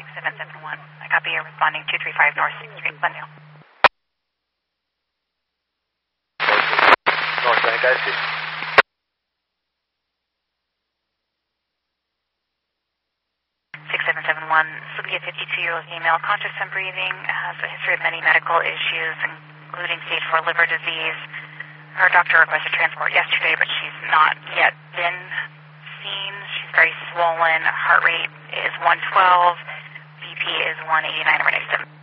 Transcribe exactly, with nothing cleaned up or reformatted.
seven seven one. I copy you responding two three five North sixth Street, Glendale. North, I got you. six seven seven one, this will be a fifty-two-year-old female, conscious and breathing, has a history of many medical issues, including stage four liver disease. Her doctor requested transport yesterday, but she's not yet been seen. She's very swollen. Heart rate is one twelve. B P is one eighty-nine over ninety-seven.